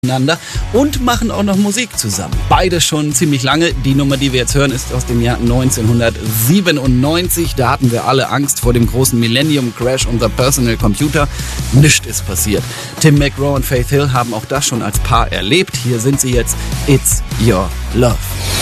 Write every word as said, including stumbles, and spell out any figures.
und machen auch noch Musik zusammen. Beide schon ziemlich lange. Die Nummer, die wir jetzt hören, ist aus dem Jahr neunzehnhundertsiebenundneunzig. Da hatten wir alle Angst vor dem großen Millennium Crash und The Personal Computer. Nichts ist passiert. Tim McGraw und Faith Hill haben auch das schon als Paar erlebt. Hier sind sie jetzt. It's Your Love.